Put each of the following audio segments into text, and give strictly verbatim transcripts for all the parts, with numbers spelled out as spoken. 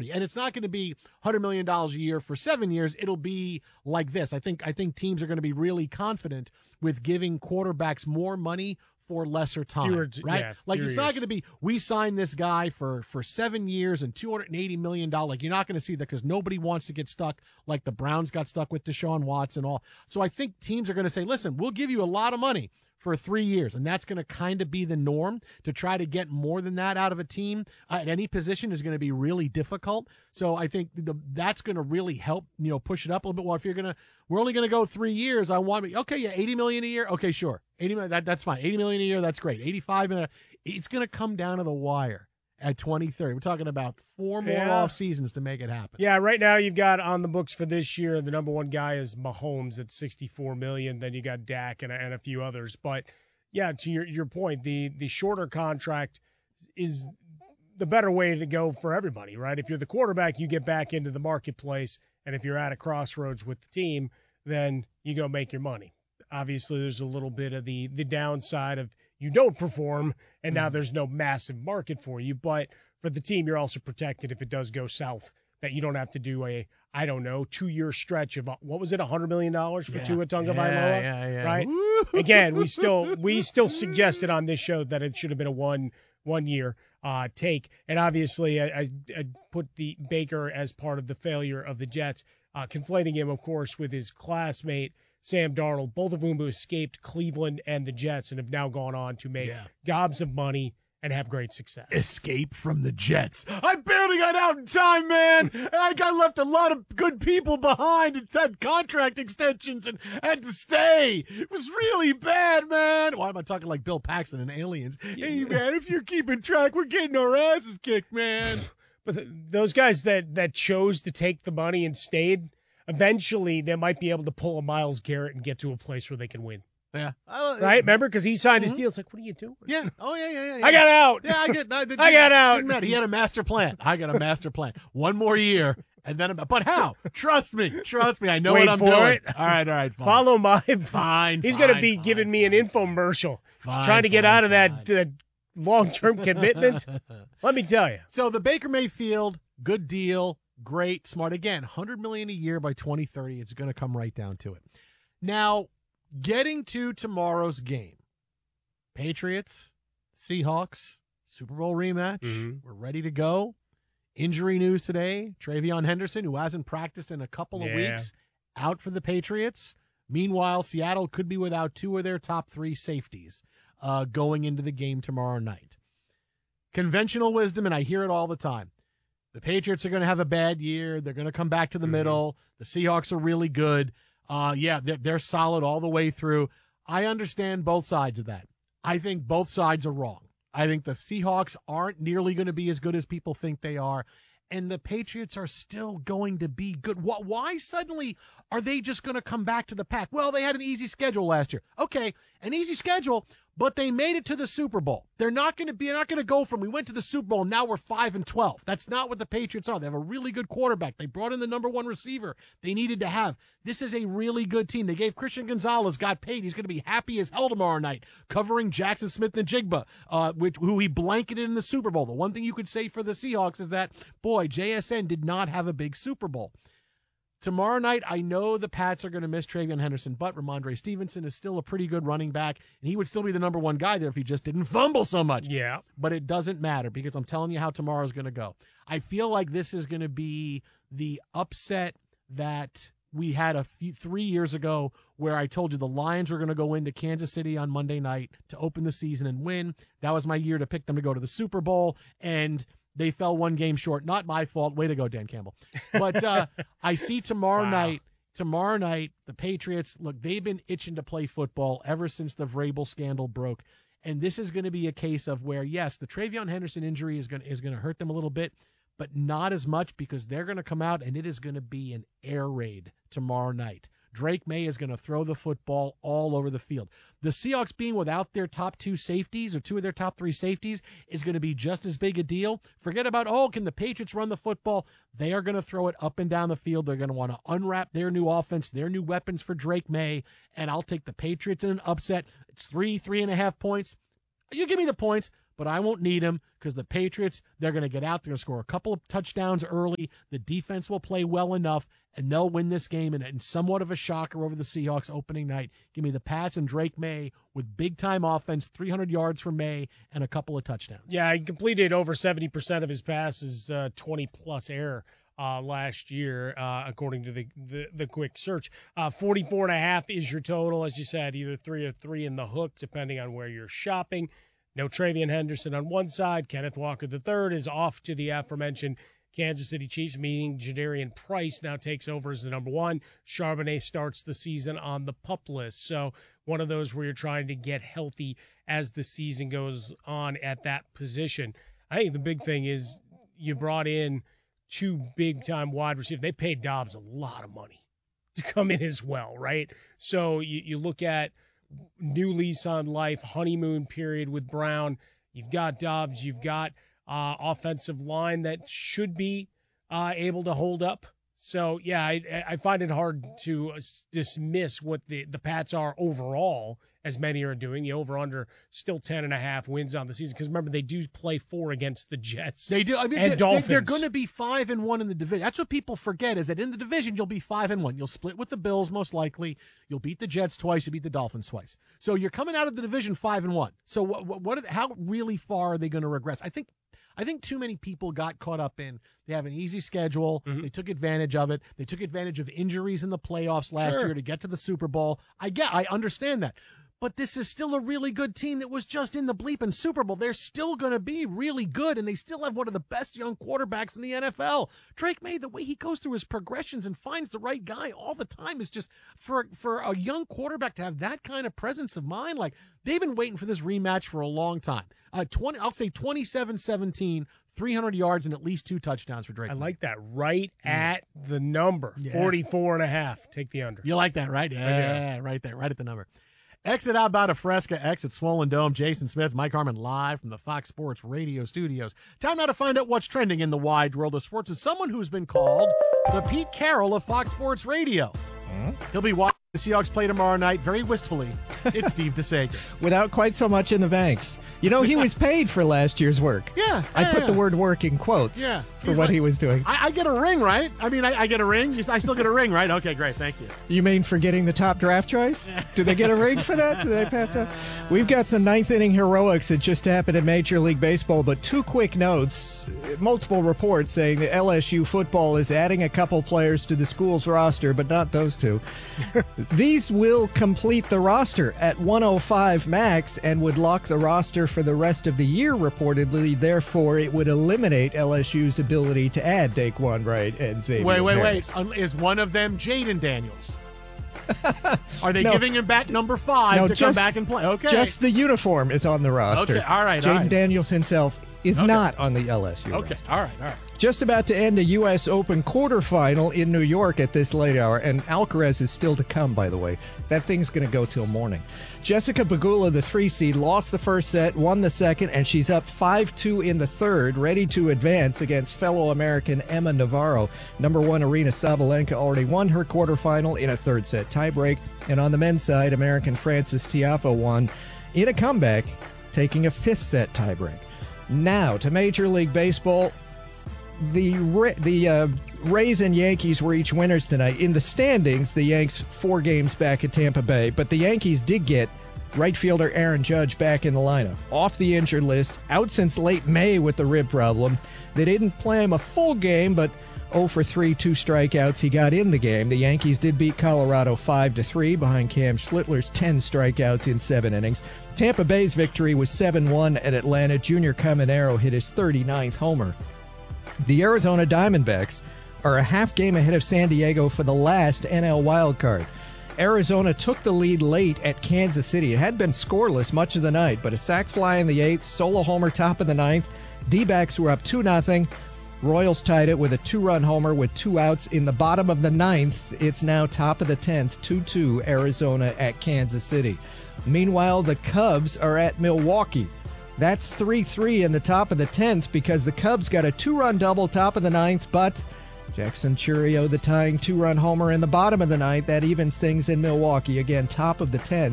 thirty. And it's not going to be one hundred million dollars a year for seven years. It'll be like this. I think I think teams are going to be really confident with giving quarterbacks more money for lesser time, Fewer, right? yeah, like it's years. not going to be, we signed this guy for, for seven years and two hundred eighty million dollars. Like you're not going to see that because nobody wants to get stuck like the Browns got stuck with Deshaun Watson and all. So I think teams are going to say, listen, we'll give you a lot of money for three years. And that's going to kind of be the norm. To try to get more than that out of a team uh, at any position is going to be really difficult. So I think the, that's going to really help, you know, push it up a little bit. Well, if you're going to, we're only going to go three years. I want, okay, yeah, eighty million a year. Okay, sure. eighty million, that, that's fine. eighty million a year. That's great. eighty-five, and it's going to come down to the wire at twenty thirty. We're talking about four more Yeah. off seasons to make it happen. Yeah, right now you've got on the books for this year, the number one guy is Mahomes at sixty-four million dollars. Then you got Dak and, and a few others. But yeah, to your, your point, the, the shorter contract is the better way to go for everybody, right? If you're the quarterback, you get back into the marketplace. And if you're at a crossroads with the team, then you go make your money. Obviously, there's a little bit of the the downside of you don't perform, and now there's no massive market for you. But for the team, you're also protected if it does go south, that you don't have to do a, I don't know, two-year stretch of, what was it, one hundred million dollars for Yeah. Tua Tagovailoa? Yeah, yeah, yeah. Right? Woo! Again, we still we still suggested on this show that it should have been a one one year uh, take, and obviously I, I, I put the Baker as part of the failure of the Jets, uh, conflating him, of course, with his classmate Sam Darnold, both of whom who escaped Cleveland and the Jets and have now gone on to make Yeah. gobs of money and have great success. Escape from the Jets. I barely got out in time, man. I got left a lot of good people behind and had contract extensions and had to stay. It was really bad, man. Why am I talking like Bill Paxton and Aliens? Hey, man, if you're keeping track, we're getting our asses kicked, man. But th- those guys that, that chose to take the money and stayed, eventually they might be able to pull a Myles Garrett and get to a place where they can win. Yeah. Uh, Right? Remember? Because he signed his Mhm. deal. It's like, what are you doing? Yeah. Oh, yeah, yeah, yeah. yeah. I got out. Yeah, I get. I, I got out. Didn't matter. He had a master plan. I got a master plan. One more year, and then. But how? Trust me. Trust me. I know Wait what I'm for doing. it. All right. All right. Fine. Follow my. Fine. He's fine, going to be fine, giving me an fine. infomercial. He's Fine, trying to get fine, out of that fine. uh, long-term commitment. Let me tell you. So the Baker Mayfield, good deal, great, smart. Again, one hundred million dollars a year by twenty thirty. It's going to come right down to it. Now, getting to tomorrow's game, Patriots, Seahawks, Super Bowl rematch. Mhm. We're ready to go. Injury news today, Travion Henderson, who hasn't practiced in a couple of Yeah. weeks, out for the Patriots. Meanwhile, Seattle could be without two of their top three safeties uh, going into the game tomorrow night. Conventional wisdom, and I hear it all the time. The Patriots are going to have a bad year. They're going to come back to the Mhm. middle. The Seahawks are really good. Uh, yeah, they're, they're solid all the way through. I understand both sides of that. I think both sides are wrong. I think the Seahawks aren't nearly going to be as good as people think they are, and the Patriots are still going to be good. Wh- Why suddenly are they just going to come back to the pack? Well, they had an easy schedule last year. Okay, an easy schedule, but they made it to the Super Bowl. They're not going to be. They're not going to go from we went to the Super Bowl and now we're five and twelve. That's not what the Patriots are. They have a really good quarterback. They brought in the number one receiver they needed to have. This is a really good team. They gave Christian Gonzalez, got paid. He's going to be happy as hell tomorrow night, covering Jackson Smith-Njigba, uh, which who he blanketed in the Super Bowl. The one thing you could say for the Seahawks is that boy, J S N did not have a big Super Bowl. Tomorrow night, I know the Pats are going to miss Travion Henderson, but Ramondre Stevenson is still a pretty good running back, and he would still be the number one guy there if he just didn't fumble so much. Yeah. But it doesn't matter because I'm telling you how tomorrow's going to go. I feel like this is going to be the upset that we had a few, three years ago where I told you the Lions were going to go into Kansas City on Monday night to open the season and win. That was my year to pick them to go to the Super Bowl, and they fell one game short. Not my fault. Way to go, Dan Campbell. But uh, I see tomorrow Wow. night, tomorrow night, the Patriots, look, they've been itching to play football ever since the Vrabel scandal broke. And this is going to be a case of where, yes, the Travion Henderson injury is going to, is going to hurt them a little bit, but not as much because they're going to come out and it is going to be an air raid tomorrow night. Drake May is going to throw the football all over the field. The Seahawks being without their top two safeties or two of their top three safeties is going to be just as big a deal. Forget about, oh, can the Patriots run the football? They are going to throw it up and down the field. They're going to want to unwrap their new offense, their new weapons for Drake May, and I'll take the Patriots in an upset. It's three, three and a half points. You give me the points, but I won't need him because the Patriots, they're going to get out, they're going to score a couple of touchdowns early. The defense will play well enough, and they'll win this game in, in somewhat of a shocker over the Seahawks opening night. Give me the Pats and Drake May with big-time offense, three hundred yards for May, and a couple of touchdowns. Yeah, he completed over seventy percent of his passes, uh, twenty-plus air. Uh, last year, uh, according to the, the, the quick search. Uh, forty-four and a half is your total, as you said, either three or three in the hook, depending on where you're shopping. No Travion Henderson on one side. Kenneth Walker the third is off to the aforementioned Kansas City Chiefs, meaning Jadarian Price now takes over as the number one. Charbonnet starts the season on the PUP list. So one of those where you're trying to get healthy as the season goes on at that position. I think the big thing is you brought in two big-time wide receivers. They paid Dobbs a lot of money to come in as well, right? So you, you look at new lease on life, honeymoon period with Brown. You've got Dobbs. You've got uh, offensive line that should be uh, able to hold up. So, yeah, I, I find it hard to dismiss what the, the Pats are overall, as many are doing. The over-under still ten and a half wins on the season. Because, remember, they do play four against the Jets. They do. I mean, and they, Dolphins. They're going to be five and one in the division. That's what people forget, is that in the division, you'll be five and one. You'll split with the Bills, most likely. You'll beat the Jets twice. You beat the Dolphins twice. So you're coming out of the division five and one. So what? What? what are, how really far are they going to regress? I think I think too many people got caught up in they have an easy schedule. Mm-hmm. They took advantage of it. They took advantage of injuries in the playoffs last sure. year to get to the Super Bowl. I get, I understand that. But this is still a really good team that was just in the bleeping Super Bowl. They're still going to be really good, and they still have one of the best young quarterbacks in the N F L. Drake May, the way he goes through his progressions and finds the right guy all the time is just, for for a young quarterback to have that kind of presence of mind, like, they've been waiting for this rematch for a long time. Uh, twenty, I'll say twenty-seven seventeen, three hundred yards and at least two touchdowns for Drake I May. like that. Right mm. at the number, yeah. forty-four and a half. Take the under. You like that, right? Yeah, right there, right at the number. Exit out about a Fresca, exit Swollen Dome. Jason Smith, Mike Harmon live from the Fox Sports Radio studios. Time now to find out what's trending in the wide world of sports with someone who's been called the Pete Carroll of Fox Sports Radio. Hmm? He'll be watching the Seahawks play tomorrow night very wistfully. It's Steve DeSager. Without quite so much in the bank. You know, he was paid for last year's work. Yeah. I yeah, put yeah. the word work in quotes yeah. for He's what like, he was doing. I, I get a ring, right? I mean, I, I get a ring. You, I still get a ring, right? Okay, great. Thank you. You mean for getting the top draft choice? Do they get a ring for that? Do they pass out? We've got some ninth inning heroics that just happened in Major League Baseball, but two quick notes. Multiple reports saying that L S U football is adding a couple players to the school's roster, but not those two. These will complete the roster at one oh five max and would lock the roster for the rest of the year, reportedly. Therefore, it would eliminate L S U's ability to add Daquan Wright and Xavier Wait, wait, Harris. wait. Is one of them Jaden Daniels? Are they no. giving him back number five no, to just, come back and play? Okay. Just the uniform is on the roster. Okay, all right, Jaden all right. Daniels himself is okay. not on the L S U Okay, roster. all right, all right. Just about to end a U S Open quarterfinal in New York at this late hour, and Alcaraz is still to come, by the way. That thing's going to go till morning. Jessica Pegula, the three seed, lost the first set, won the second, and she's up five two in the third, ready to advance against fellow American Emma Navarro. Number one, Arina Sabalenka already won her quarterfinal in a third set tiebreak. And on the men's side, American Francis Tiafoe won in a comeback, taking a fifth set tiebreak. Now to Major League Baseball. The the uh, Rays and Yankees were each winners tonight. In the standings, the Yanks four games back at Tampa Bay, but the Yankees did get right fielder Aaron Judge back in the lineup. Off the injured list, out since late May with the rib problem. They didn't play him a full game, but oh for three, two strikeouts. He got in the game. The Yankees did beat Colorado five to three behind Cam Schlittler's ten strikeouts in seven innings. Tampa Bay's victory was seven one at Atlanta. Junior Caminero hit his thirty-ninth homer. The Arizona Diamondbacks are a half game ahead of San Diego for the last N L wildcard. Arizona took the lead late at Kansas City. It had been scoreless much of the night, but a sac fly in the eighth, solo homer top of the ninth. D-backs were up two nothing. Royals tied it with a two-run homer with two outs in the bottom of the ninth. It's now top of the tenth, two two Arizona at Kansas City. Meanwhile, the Cubs are at Milwaukee. That's three three in the top of the tenth because the Cubs got a two-run double top of the ninth, but Jackson Churio, the tying two-run homer in the bottom of the ninth, that evens things in Milwaukee. Again, top of the tenth.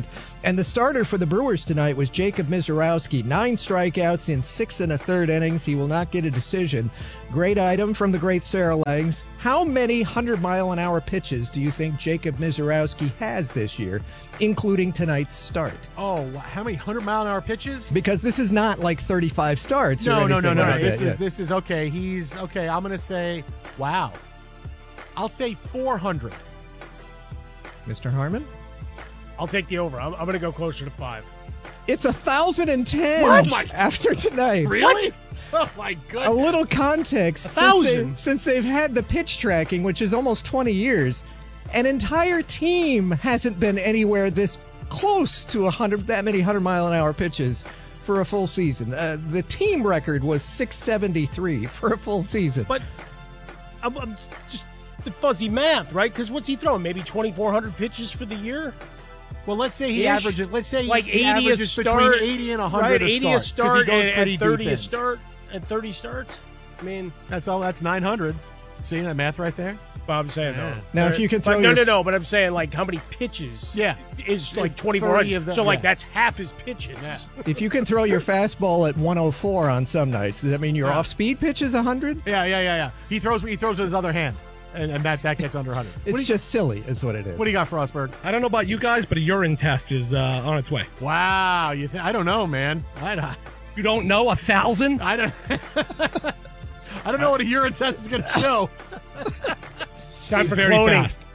And the starter for the Brewers tonight was Jacob Misiorowski. Nine strikeouts in six and a third innings. He will not get a decision. Great item from the great Sarah Langs. How many hundred-mile-an-hour pitches do you think Jacob Misiorowski has this year, including tonight's start? Oh, how many hundred-mile-an-hour pitches? Because this is not like thirty-five starts No, or no, anything no, no, like no. This that. is Yeah. this is okay. He's okay. I'm gonna say, wow. I'll say four hundred. Mister Harmon? I'll take the over. I'm, I'm going to go closer to five. It's one thousand ten What? My- after tonight. Really? Oh my goodness. A little context. A Since, they, thousand? since they've had the pitch tracking, which is almost twenty years, an entire team hasn't been anywhere this close to one hundred, that many hundred-mile-an-hour pitches for a full season. Uh, the team record was six seventy-three for a full season. But I'm, I'm just the fuzzy math, right? Because what's he throwing? Maybe twenty-four hundred pitches for the year? Well, let's say he Ish. averages. Let's say Like he eighty a averages start, between eighty and one hundred right? a eighty start. a 'cause start he goes and, pretty and thirty deep a in. start and thirty starts. I mean, That's all. That's nine hundred. See that math right there? well, I'm saying Yeah. no. Now, if you can throw but no, your- no, no. But I'm saying like how many pitches? Yeah. is like It's twenty-four thirty hundred. of them, So like yeah. that's half his pitches. Yeah. If you can throw your fastball at one oh four on some nights, does that mean your Yeah. off-speed pitch is one hundred? Yeah, yeah, yeah, yeah. He throws. He throws with his other hand, and, and that that gets under one hundred. It's What do, you, just silly is what it is. what do you got for us, Berg? I don't know about you guys, but a urine test is uh, on its way. Wow, you? Th- I don't know, man. I don't. You don't know a thousand? I don't. I don't know what a urine test is going to show. It's time It's for very cloning. fast.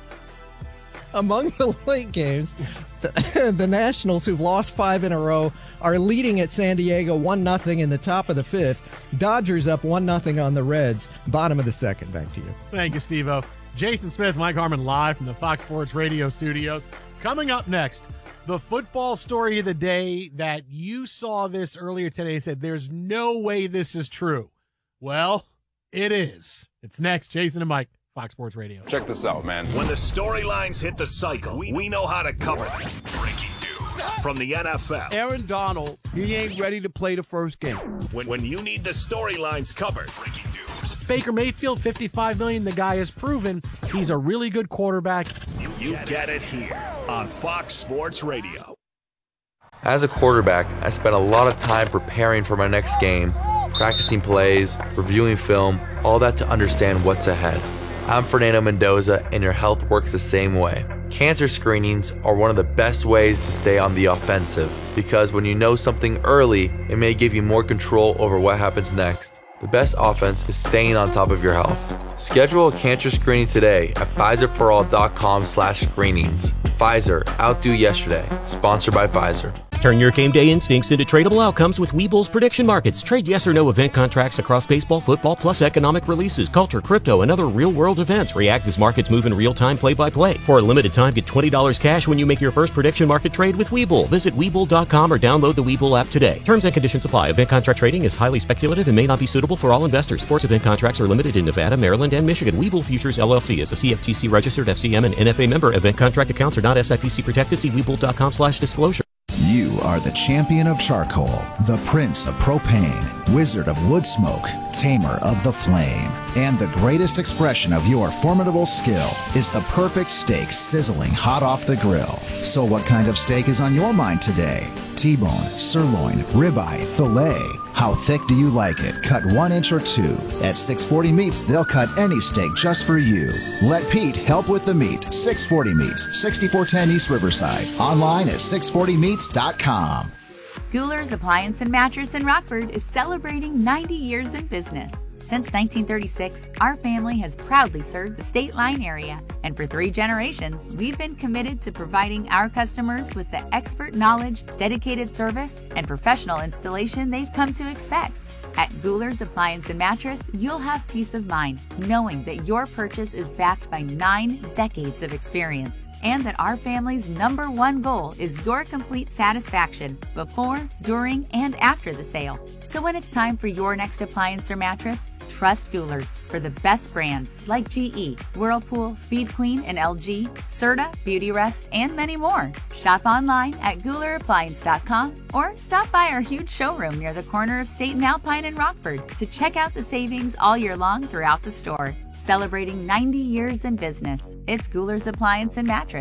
Among the late games, the, the Nationals, who've lost five in a row, are leading at San Diego one nothing in the top of the fifth. Dodgers up one nothing on the Reds. Bottom of the second. Back to you. Thank you, Steve-O. Jason Smith, Mike Harmon, live from the Fox Sports Radio studios. Coming up next, the football story of the day that you saw this earlier today and said, there's no way this is true. Well, it is. It's next. Jason and Mike, Fox Sports Radio. Check this out, man. When the storylines hit the cycle, we, we know how to cover them. Breaking news from the N F L. Aaron Donald, he ain't ready to play the first game. When, when you need the storylines covered. Breaking news. Baker Mayfield, fifty-five million dollars. The guy has proven he's a really good quarterback. You, you get it here on Fox Sports Radio. As a quarterback, I spent a lot of time preparing for my next game, practicing plays, reviewing film, all that to understand what's ahead. I'm Fernando Mendoza, and your health works the same way. Cancer screenings are one of the best ways to stay on the offensive, because when you know something early, it may give you more control over what happens next. The best offense is staying on top of your health. Schedule a cancer screening today at Pfizerforall.com slash screenings. Pfizer, outdo yesterday. Sponsored by Pfizer. Turn your game day instincts into tradable outcomes with Webull's prediction markets. Trade yes or no event contracts across baseball, football, plus economic releases, culture, crypto, and other real-world events. React as markets move in real time, play-by-play. For a limited time, get twenty dollars cash when you make your first prediction market trade with Webull. Visit Webull dot com or download the Webull app today. Terms and conditions apply. Event contract trading is highly speculative and may not be suitable for all investors. Sports event contracts are limited in Nevada, Maryland, and Michigan. Webull Futures, L L C is a C F T C registered F C M and N F A member. Event contract accounts are not S I P C protected. See Webull dot com slash disclosure. You are the champion of charcoal, the prince of propane, wizard of wood smoke, tamer of the flame. And the greatest expression of your formidable skill is the perfect steak sizzling hot off the grill. So what kind of steak is on your mind today? T-bone, sirloin, ribeye, filet. How thick do you like it? Cut one inch or two. At six forty Meats, they'll cut any steak just for you. Let Pete help with the meat. six forty Meats, sixty-four ten East Riverside. Online at six forty meats dot com. Guler's Appliance and Mattress in Rockford is celebrating ninety years in business. Since nineteen thirty-six, our family has proudly served the State Line area, and for three generations, we've been committed to providing our customers with the expert knowledge, dedicated service, and professional installation they've come to expect. At Guler's Appliance and Mattress, you'll have peace of mind knowing that your purchase is backed by nine decades of experience, and that our family's number one goal is your complete satisfaction before, during, and after the sale. So when it's time for your next appliance or mattress, trust Guler's for the best brands like G E, Whirlpool, Speed Queen, and L G, Serta, Beautyrest, and many more. Shop online at Guler Appliance dot com or stop by our huge showroom near the corner of State and Alpine in Rockford to check out the savings all year long throughout the store. Celebrating ninety years in business, it's Guler's Appliance and Mattress.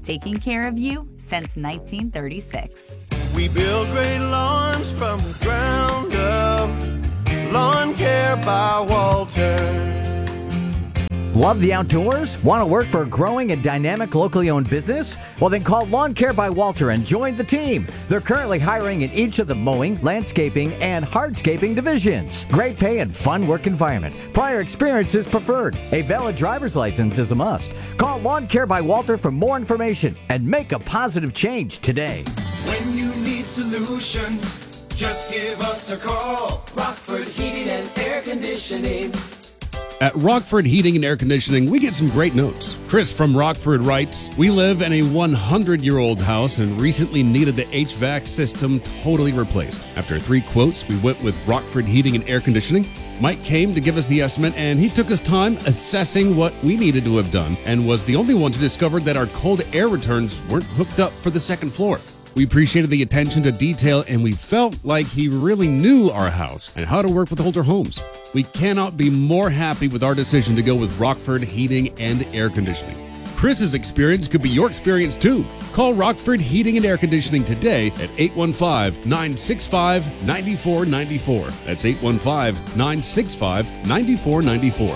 taking care of you since nineteen thirty-six. We build great lawns from the ground up. Lawn Care by Walter. Love the outdoors? Want to work for a growing and dynamic locally owned business? Well, then call Lawn Care by Walter and join the team. They're currently hiring in each of the mowing, landscaping, and hardscaping divisions. Great pay and fun work environment. Prior experience is preferred. A valid driver's license is a must. Call Lawn Care by Walter for more information and make a positive change today. When you need solutions, just give us a call. Rockford Heating and Air Conditioning. At Rockford Heating and Air Conditioning, we get some great notes. Chris from Rockford writes, we live in a hundred-year-old house and recently needed the H V A C system totally replaced. After three quotes, we went with Rockford Heating and Air Conditioning. Mike came to give us the estimate, and he took his time assessing what we needed to have done and was the only one to discover that our cold air returns weren't hooked up for the second floor. We appreciated the attention to detail, and we felt like he really knew our house and how to work with older homes. We cannot be more happy with our decision to go with Rockford Heating and Air Conditioning. Chris's experience could be your experience too. Call Rockford Heating and Air Conditioning today at eight one five, nine six five, nine four nine four. That's eight one five, nine six five, nine four nine four.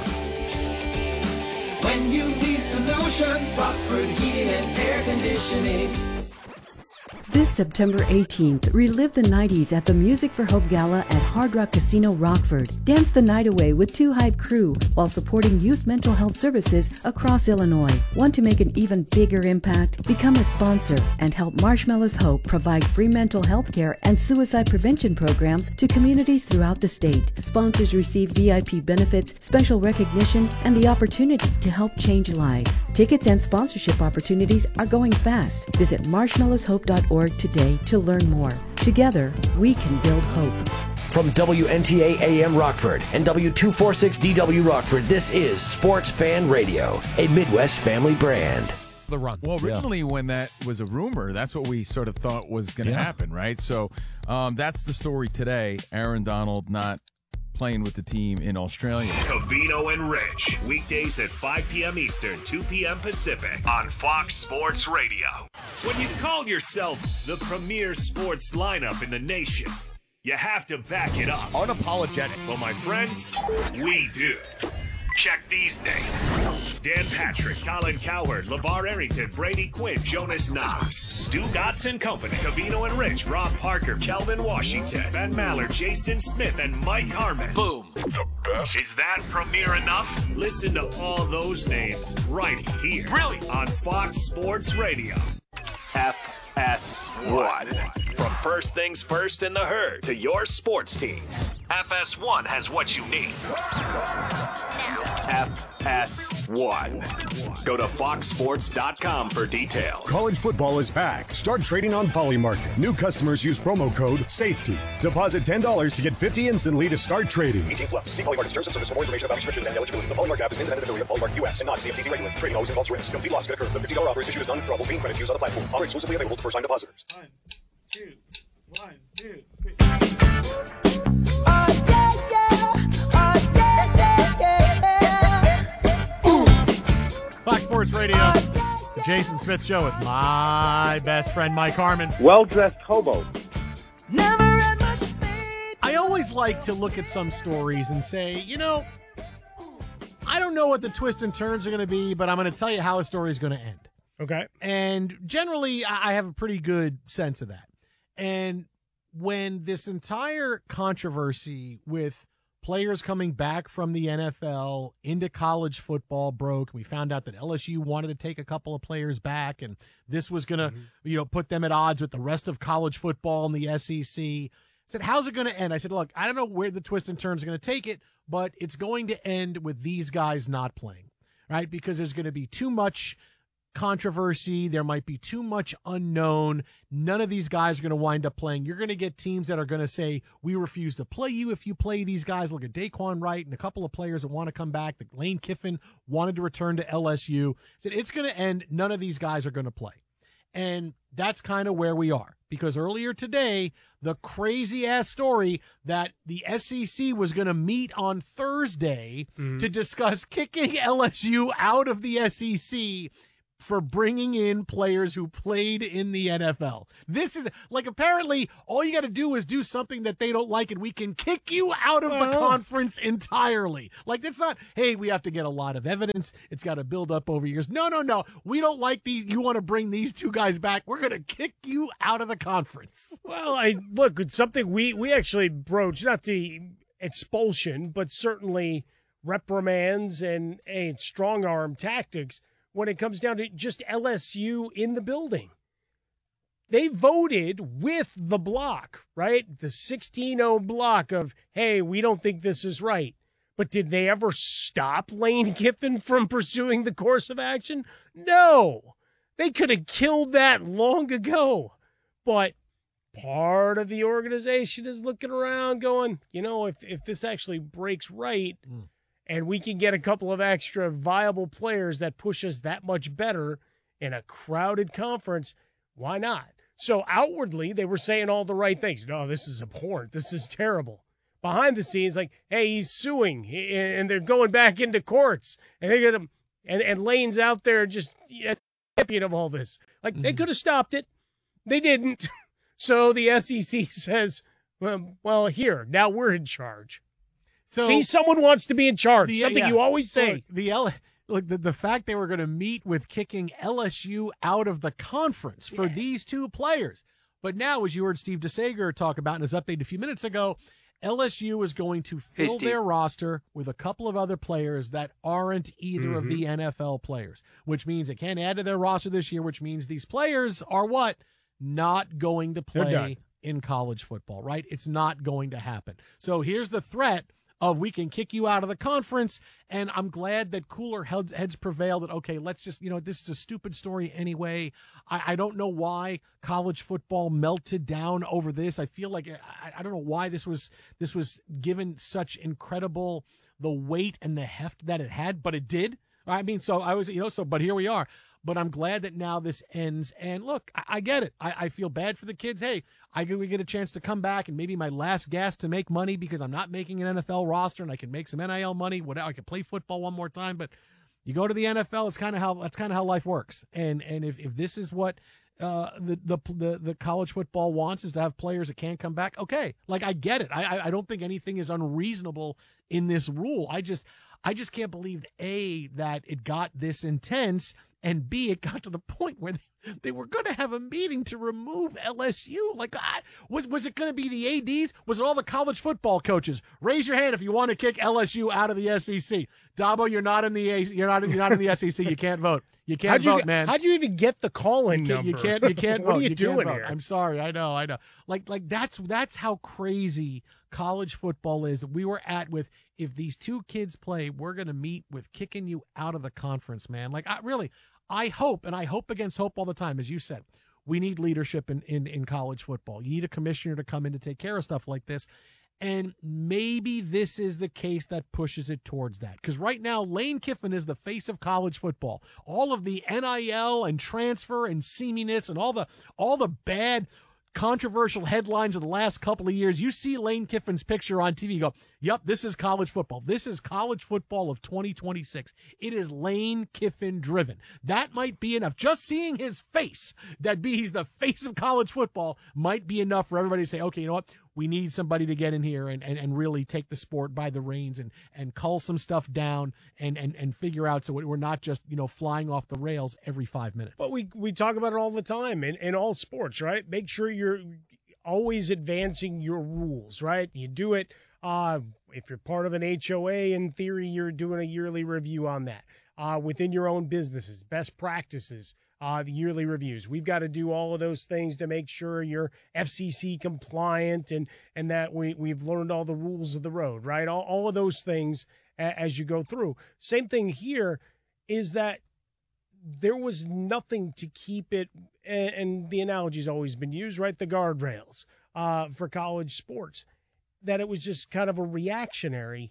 When you need solutions, Rockford Heating and Air Conditioning. This September eighteenth, relive the nineties at the Music for Hope Gala at Hard Rock Casino Rockford. Dance the night away with Two Hype Crew while supporting youth mental health services across Illinois. Want to make an even bigger impact? Become a sponsor and help Marshmallows Hope provide free mental health care and suicide prevention programs to communities throughout the state. Sponsors receive V I P benefits, special recognition, and the opportunity to help change lives. Tickets and sponsorship opportunities are going fast. Visit marshmallows hope dot org today to learn more. Together, we can build hope. From W N T A A M Rockford and W two forty-six D W Rockford, this is Sports Fan Radio, a Midwest family brand. The run. Well, originally yeah. when that was a rumor, that's what we sort of thought was going to yeah. happen, right? So um, that's the story today. Aaron Donald not playing with the team in Australia. Covino and Rich, weekdays at five p.m. Eastern, two p.m. Pacific on Fox Sports Radio. When you call yourself the premier sports lineup in the nation, you have to back it up. Unapologetic. Well, my friends, we do. Check these names. Dan Patrick, Colin Cowherd, LeVar Arrington, Brady Quinn, Jonas Knox, Stu Gotts and Company, Covino and Rich, Rob Parker, Kelvin Washington, Ben Maller, Jason Smith, and Mike Harmon. Boom. The best. Is that premier enough? Listen to all those names right here. Really? On Fox Sports Radio. F S one. From First Things First in the Herd to your sports teams, F S one has what you need. F S one. Go to fox sports dot com for details. College football is back. Start trading on Polymarket. New customers use promo code SAFETY. Deposit ten dollars to get fifty dollars instantly to start trading. eighteen plus. See Polymarket terms and service for more information about restrictions and eligibility. The Polymarket app is an independent affiliate of Polymarket U S and not C F T C regulated. Trading always involves risk. Complete loss could occur. The fifty dollars offer is issued as non-withdrawable fee credit used on the platform. Offer exclusively available to first-time depositors. One, two, one, two, three. Fox Sports Radio, the Jason Smith Show with my best friend Mike Harmon. Well-dressed hobo. I always like to look at some stories and say, you know, I don't know what the twists and turns are going to be, but I'm going to tell you how a story is going to end. Okay. And generally, I have a pretty good sense of that. And when this entire controversy with players coming back from the N F L into college football broke, we found out that L S U wanted to take a couple of players back, and this was going to, mm-hmm. you know, put them at odds with the rest of college football and the S E C. I said, how's it going to end? I said, look, I don't know where the twists and turns are going to take it, but it's going to end with these guys not playing, right? Because there's going to be too much controversy. There might be too much unknown. None of these guys are going to wind up playing. You're going to get teams that are going to say, we refuse to play you if you play these guys. Look at Daquan Wright and a couple of players that want to come back. Lane Kiffin wanted to return to L S U. Said it's going to end. None of these guys are going to play. And that's kind of where we are. Because earlier today, the crazy-ass story that the S E C was going to meet on Thursday mm-hmm. to discuss kicking L S U out of the S E C for bringing in players who played in the N F L. This is like, apparently all you got to do is do something that they don't like and we can kick you out of the Well. conference entirely. Like, it's not, hey, we have to get a lot of evidence. It's got to build up over years. No, no, no. We don't like these. You want to bring these two guys back. We're going to kick you out of the conference. Well, I look, it's something we, we actually broached, not the expulsion, but certainly reprimands and a strong arm tactics when it comes down to just L S U in the building. They voted with the block, right? The sixteen oh block of, hey, we don't think this is right. But did they ever stop Lane Kiffin from pursuing the course of action? No. They could have killed that long ago. But part of the organization is looking around going, you know, if, if this actually breaks right mm. and we can get a couple of extra viable players that push us that much better in a crowded conference, why not? So outwardly, they were saying all the right things. No, this is abhorrent. This is terrible. Behind the scenes, like, hey, he's suing, and they're going back into courts, and they're gonna, and and Lane's out there just yeah, champion of all this. Like mm-hmm. they could have stopped it, they didn't. So the S E C says, well, well, here now we're in charge. So see, someone wants to be in charge. The, something yeah, you always say. Look, the L. Look, the, the fact they were going to meet with kicking L S U out of the conference for yeah. these two players. But now, as you heard Steve DeSager talk about in his update a few minutes ago, L S U is going to fill hey, their roster with a couple of other players that aren't either mm-hmm. of the N F L players, which means it can't add to their roster this year, which means these players are what? Not going to play in college football, right? It's not going to happen. So here's the threat of we can kick you out of the conference, and I'm glad that cooler heads, heads prevail that, okay, let's just, you know, this is a stupid story anyway. I, I don't know why college football melted down over this. I feel like, I, I don't know why this was, this was given such incredible, the weight and the heft that it had, but it did. I mean, so I was, you know, so, but here we are. But I'm glad that now this ends. And look, I, I get it. I, I feel bad for the kids. Hey, I we get a chance to come back and maybe my last gasp to make money because I'm not making an N F L roster and I can make some N I L money. Whatever, I can play football one more time. But you go to the N F L, it's kind of how that's kind of how life works. And and if, if this is what uh, the, the the the college football wants is to have players that can't come back, okay. Like I get it. I I don't think anything is unreasonable in this rule. I just I just can't believe A, that it got this intense. And B, it got to the point where they, they were going to have a meeting to remove L S U. Like, I, was was it going to be the A Ds? Was it all the college football coaches? Raise your hand if you want to kick L S U out of the S E C. Dabo, you're not in the A, you're not you're not in the S E C. You can't vote. You can't how'd vote, you, man. How'd you even get the call-in you number? You can't. You can't what vote. are you, you doing vote. here? I'm sorry. I know. I know. Like like that's that's how crazy college football is. We were at with if these two kids play, we're going to meet with kicking you out of the conference, man. Like I really. I hope, and I hope against hope all the time, as you said, we need leadership in, in, in college football. You need a commissioner to come in to take care of stuff like this. And maybe this is the case that pushes it towards that. Because right now, Lane Kiffin is the face of college football. All of the N I L and transfer and seaminess and all the all the bad controversial headlines of the last couple of years. You see Lane Kiffin's picture on T V, you go, yep, this is college football. This is college football of twenty twenty-six. It is Lane Kiffin driven. That might be enough. Just seeing his face, that be he's the face of college football, might be enough for everybody to say, okay, you know what? We need somebody to get in here and, and, and really take the sport by the reins and, and cull some stuff down and, and, and figure out so we're not just, you know, flying off the rails every five minutes. But we, we talk about it all the time in, in all sports, right? Make sure you're always advancing your rules, right? You do it. Uh, if you're part of an H O A, in theory, you're doing a yearly review on that. Uh, within your own businesses, best practices, uh, the yearly reviews. We've got to do all of those things to make sure you're F C C compliant and and that we, we've learned all the rules of the road, right? All, all of those things a, as you go through. Same thing here is that there was nothing to keep it, and, and the analogy's always been used, right? The guardrails uh, for college sports, that it was just kind of a reactionary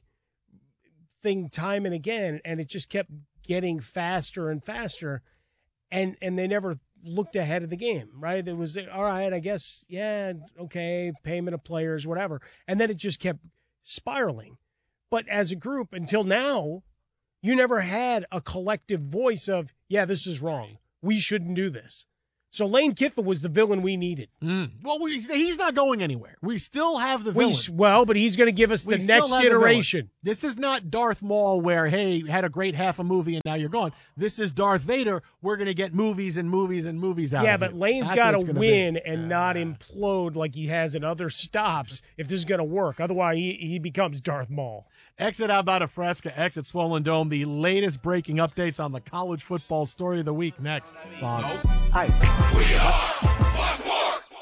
thing time and again, and it just kept getting faster and faster, and and they never looked ahead of the game, right? It was, all right, I guess, yeah, okay, payment of players, whatever. And then it just kept spiraling. But as a group, until now, you never had a collective voice of, yeah, this is wrong. We shouldn't do this. So Lane Kiffin was the villain we needed. Mm. Well, we, he's not going anywhere. We still have the villain. We, well, but he's going to give us the we next iteration. The this is not Darth Maul where, hey, had a great half a movie and now you're gone. This is Darth Vader. We're going to get movies and movies and movies out yeah, of it. Yeah, but Lane's got to win be. and yeah. not implode like he has in other stops if this is going to work. Otherwise, he, he becomes Darth Maul. Exit out about a Fresca, exit Swollen Dome. The latest breaking updates on the college football story of the week next. Fox. Hi. We are Sports.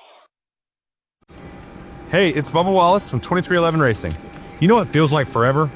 Hey, it's Bubba Wallace from twenty-three eleven Racing. You know what feels like forever?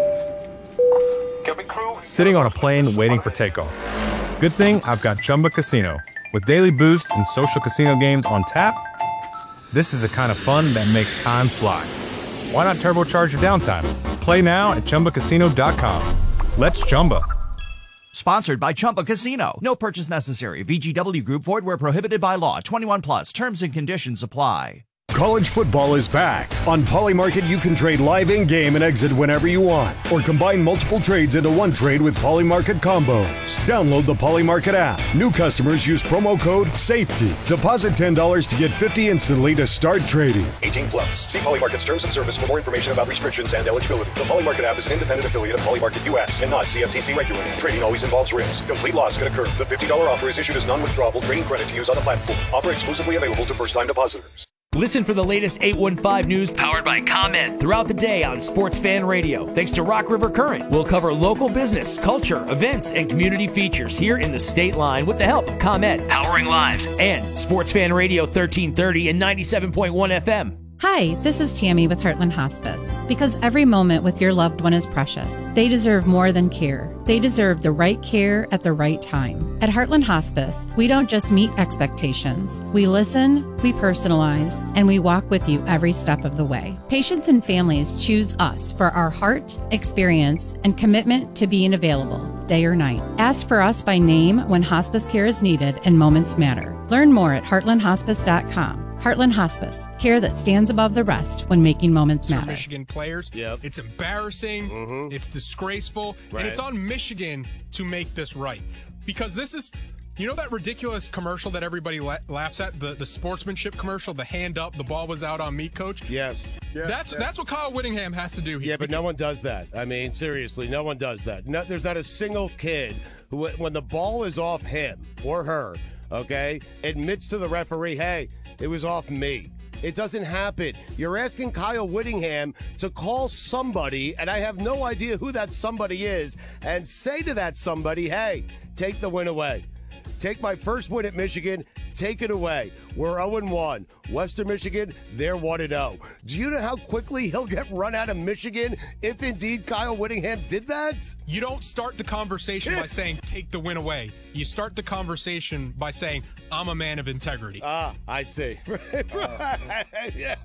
Sitting on a plane waiting for takeoff. Good thing I've got Chumba Casino. With daily boost and social casino games on tap, this is the kind of fun that makes time fly. Why not turbocharge your downtime? Play now at Chumba Casino dot com. Let's Chumba. Sponsored by Chumba Casino. No purchase necessary. V G W Group. Void where prohibited by law. twenty-one plus. Terms and conditions apply. College football is back. On Polymarket, you can trade live in-game and exit whenever you want, or combine multiple trades into one trade with Polymarket combos. Download the Polymarket app. New customers use promo code SAFETY. Deposit ten dollars to get fifty dollars instantly to start trading. eighteen plus. See Polymarket's terms and service for more information about restrictions and eligibility. The Polymarket app is an independent affiliate of Polymarket U S and not C F T C regulated. Trading always involves risk. Complete loss can occur. The fifty dollars offer is issued as non-withdrawable trading credit to use on the platform. Offer exclusively available to first-time depositors. Listen for the latest eight one five news powered by ComEd throughout the day on Sports Fan Radio. Thanks to Rock River Current, we'll cover local business, culture, events, and community features here in the state line with the help of ComEd, powering lives, and Sports Fan Radio thirteen thirty and ninety-seven point one F M. Hi, this is Tammy with Heartland Hospice. Because every moment with your loved one is precious, they deserve more than care. They deserve the right care at the right time. At Heartland Hospice, we don't just meet expectations. We listen, we personalize, and we walk with you every step of the way. Patients and families choose us for our heart, experience, and commitment to being available, day or night. Ask for us by name when hospice care is needed and moments matter. Learn more at heartland hospice dot com. Heartland Hospice, care that stands above the rest when making moments matter. Michigan players. Yep. It's embarrassing. Mm-hmm. It's disgraceful. Right. And it's on Michigan to make this right. Because this is, you know that ridiculous commercial that everybody la- laughs at? The the sportsmanship commercial, the hand up, the ball was out on me, coach? Yes. yes that's yes. that's what Kyle Whittingham has to do here. Yeah, but no one does that. I mean, seriously, no one does that. No, there's not a single kid who, when the ball is off him or her, okay, admits to the referee, hey, it was off me. It doesn't happen. You're asking Kyle Whittingham to call somebody, and I have no idea who that somebody is, and say to that somebody, hey, take the win away. Take my first win at Michigan. Take it away. We're oh and one. Western Michigan, they're one and oh. Do you know how quickly he'll get run out of Michigan if indeed Kyle Whittingham did that? You don't start the conversation by saying, take the win away. You start the conversation by saying, I'm a man of integrity. Ah, I see. yeah.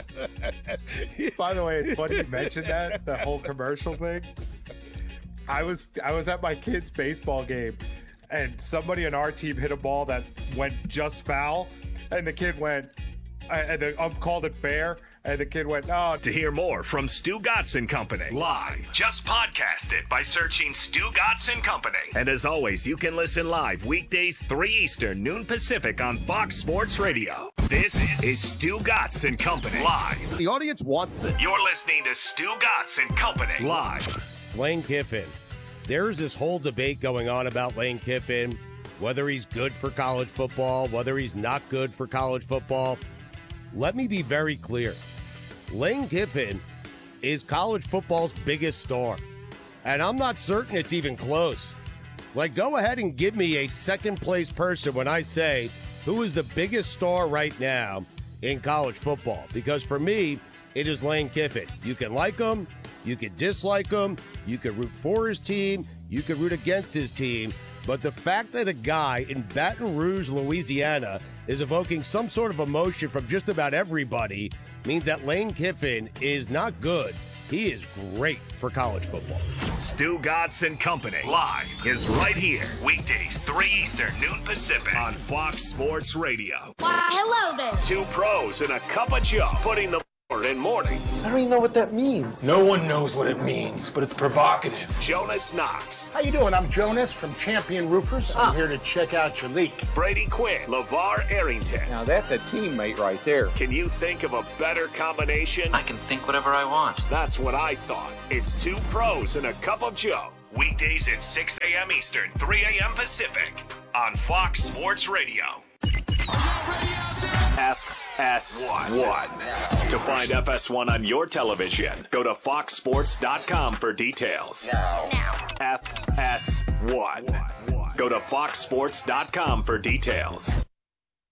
By the way, it's funny you mentioned that, the whole commercial thing. I was I was at my kid's baseball game, and somebody on our team hit a ball that went just foul, and the kid went, and the ump called it fair, and the kid went, oh. To hear more from Stu Gatz and Company live, just podcast it by searching Stu Gatz and Company. And as always, you can listen live weekdays three Eastern, noon Pacific on Fox Sports Radio. This is Stu Gatz and Company live. The audience wants this. You're listening to Stu Gatz and Company live. Lane Kiffin. There's this whole debate going on about Lane Kiffin, whether he's good for college football, whether he's not good for college football. Let me be very clear. Lane Kiffin is college football's biggest star, and I'm not certain it's even close. Like, go ahead and give me a second-place person when I say who is the biggest star right now in college football, because for me, it is Lane Kiffin. You can like him. You could dislike him, you could root for his team, you could root against his team, but the fact that a guy in Baton Rouge, Louisiana is evoking some sort of emotion from just about everybody means that Lane Kiffin is not good. He is great for college football. Stu Gatz and Company live is right here, weekdays three Eastern, noon Pacific on Fox Sports Radio. Why, hello there. Two pros and a cup of joe putting the In mornings. I don't even know what that means. No one knows what it means, but it's provocative. Jonas Knox. How you doing? I'm Jonas from Champion Roofers. I'm here to check out your leak. Brady Quinn. LeVar Arrington. Now that's a teammate right there. Can you think of a better combination? I can think whatever I want. That's what I thought. It's two pros and a cup of Joe. Weekdays at six a.m. Eastern, three a.m. Pacific on Fox Sports Radio. F S one. To find F S one on your television, go to fox sports dot com for details. F S one. Go to fox sports dot com for details.